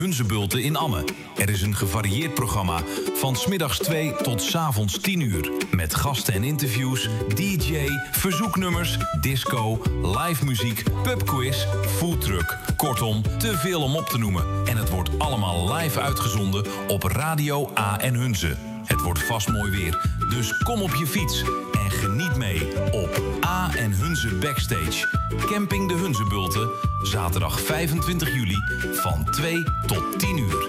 Hunzebulten in Amme. Er is een gevarieerd programma van 's middags 2 tot 's avonds 10 uur. Met gasten en interviews, DJ, verzoeknummers, disco, live muziek, pubquiz, foodtruck. Kortom, te veel om op te noemen. En het wordt allemaal live uitgezonden op Radio A en Hunze. Het wordt vast mooi weer, dus kom op je fiets en geniet mee op A en Hunze Backstage. Camping de Hunzebulten, zaterdag 25 juli van 2 tot 10 uur.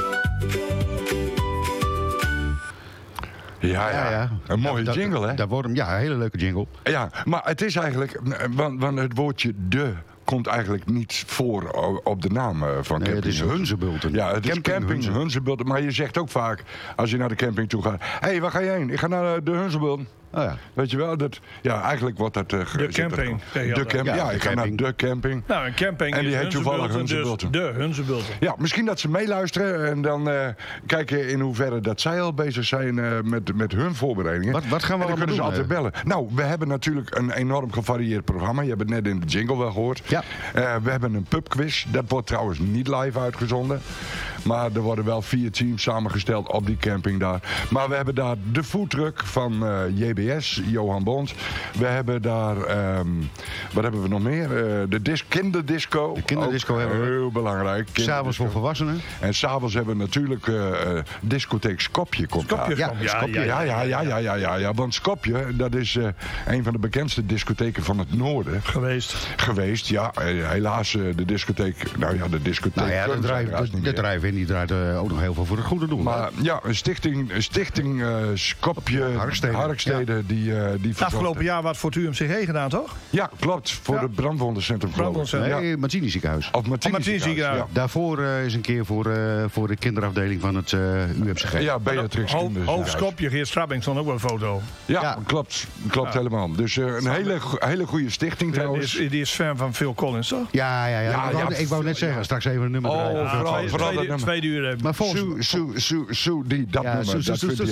Ja. Een mooie jingle, hè? Dat wordt hem, ja, een hele leuke jingle. Ja, maar het is eigenlijk... Want het woordje de komt eigenlijk niet voor op de naam van camping. Het is Hunzebulten. Ja, het is camping Hunzebulten. Maar je zegt ook vaak, als je naar de camping toe gaat... Hé, waar ga je heen? Ik ga naar de Hunzebulten. Oh ja. Weet je wel, eigenlijk wordt dat... de camping. De camping, ja, ik ga naar de camping. Nou, een camping en die is heet toevallig Hunzebulten. Dus de Hunzebulten. Ja, misschien dat ze meeluisteren en dan kijken in hoeverre dat zij al bezig zijn met hun voorbereidingen. Wat gaan we en dan kunnen ze altijd bellen. Nou, we hebben natuurlijk een enorm gevarieerd programma. Je hebt het net in de jingle wel gehoord. Ja. We hebben een pubquiz. Dat wordt trouwens niet live uitgezonden. Maar er worden wel 4 teams samengesteld op die camping daar. Maar we hebben daar de foodtruck van JBS, Johan Bond. We hebben daar, wat hebben we nog meer? De kinderdisco. De kinderdisco hebben we. Heel belangrijk. S'avonds voor volwassenen. En s'avonds hebben we natuurlijk discotheek Skopje komt daar. Ja, want Skopje, dat is een van de bekendste discotheken van het noorden. Geweest, ja. Helaas de discotheek, de discotheek. Nou ja, de drive-in die draait ook nog heel veel voor het goede doel. Maar ja, een stichting Skopje, Harkstede, die afgelopen jaar wat voor het UMCG gedaan, toch? Ja, klopt. Voor het brandwondencentrum. Nee, Martini ziekenhuis. Of Martini ziekenhuis. Ja. Daarvoor is een keer voor de kinderafdeling van het UMCG. Ja, Beatrix. Hoofd Skopje, Geert Strabbing stond ook wel een foto. Ja. Klopt helemaal. Dus een hele goede stichting trouwens. Die is fan van Phil Collins, toch? Ja. Ik wou net zeggen, straks even een nummer draaien. Vooral dat nummer. 2 uur. Maar Sue, dat nummer,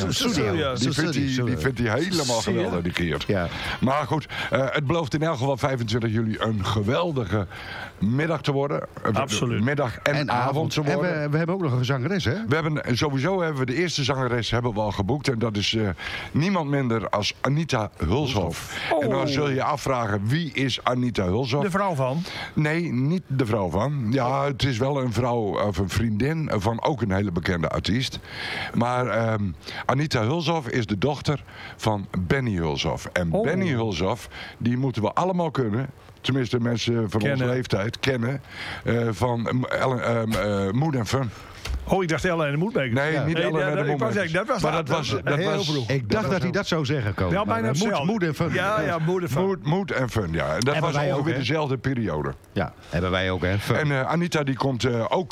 die vindt hij helemaal geweldig, die keer. Ja. Maar goed, het belooft in elk geval 25 juli een geweldige middag te worden. Absoluut. Middag en avond te worden. En we hebben ook nog een zangeres, hè? Sowieso hebben we de eerste zangeres hebben we al geboekt. En dat is niemand minder als Anita Hulshoff. Oh. En dan zul je je afvragen, wie is Anita Hulshoff? De vrouw van? Nee, niet de vrouw van. Ja, het is wel een vrouw of een vriendin van ook een hele bekende artiest. Maar Anita Hulshoff is de dochter van Benny Hulshoff. En Benny Hulshoff, die moeten we allemaal kunnen. Tenminste, mensen van onze leeftijd kennen. Van Mood and Fun. Oh, ik dacht Ellen en de Moedmakers. Nee, niet Ellen en de Moedmakers. Dat was heel vroeg. Ik dacht dat hij dat zou zeggen, Ko. Ja, bijna Mood en Fun. Ja, Mood en Fun. Mood en Fun, ja. En dat was ongeveer dezelfde periode. Ja, hebben wij ook, hè. Fun. En Anita die komt ook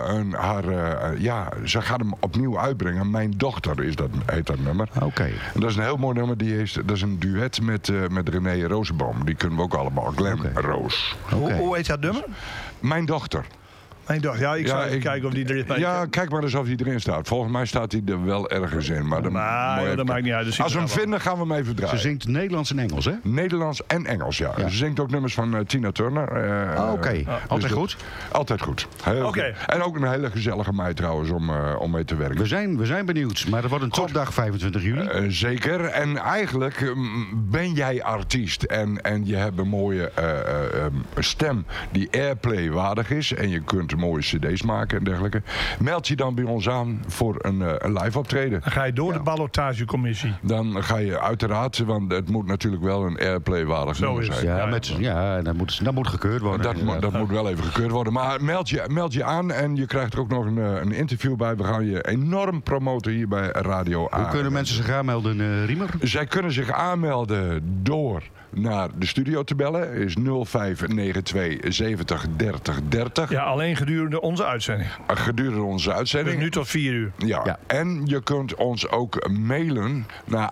ze gaat hem opnieuw uitbrengen. Mijn dochter heet dat nummer. Oké. En dat is een heel mooi nummer. Dat is een duet met René Rosenboom. Die kunnen we ook allemaal. Glenn Roos. Hoe heet dat nummer? Mijn dochter. Ja, ik zal even kijken of die er is. Ja, kijk maar eens of hij erin staat. Volgens mij staat hij er wel ergens in. Maar dat maakt niet uit. Dus als we hem vinden, gaan we hem even draaien. Ze zingt Nederlands en Engels, hè? Nederlands en Engels, ja. Ze zingt ook nummers van Tina Turner. Oké. Altijd goed? Altijd goed. Oké. En ook een hele gezellige meid trouwens om mee te werken. We zijn benieuwd. Maar dat wordt een topdag 25 juli. Zeker. En eigenlijk ben jij artiest. En je hebt een mooie stem die airplay waardig is. En je kunt mooie cd's maken en dergelijke. Meld je dan bij ons aan voor een live optreden. Dan ga je door de ballotagecommissie. Dan ga je uiteraard, want het moet natuurlijk wel een airplay-waardig nummer zijn. Dat moet gekeurd worden. Dat moet wel even gekeurd worden. Maar meld je aan en je krijgt er ook nog een interview bij. We gaan je enorm promoten hier bij Radio A. Hoe kunnen mensen zich aanmelden, Riemer? Zij kunnen zich aanmelden door naar de studio te bellen. Is 0592 70 30 30. Ja, alleen gedurende onze uitzending. Gedurende onze uitzending. Dus nu tot 4 uur. Ja. En je kunt ons ook mailen naar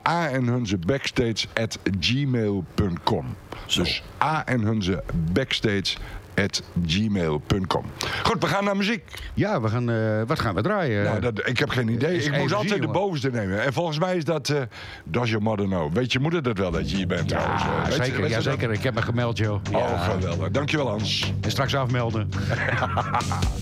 aanhunzebackstage@gmail.com. Dus aanhunzebackstage@gmail.com. Goed, we gaan naar muziek. Ja, wat gaan we draaien? Nou, ik heb geen idee. Ik moest altijd de bovenste nemen. En volgens mij is dat Does Your Mother Know. Weet je moeder dat wel, dat je hier bent trouwens? Zeker. Ik heb me gemeld, joh. Oh, geweldig. Dankjewel, Hans. En straks afmelden.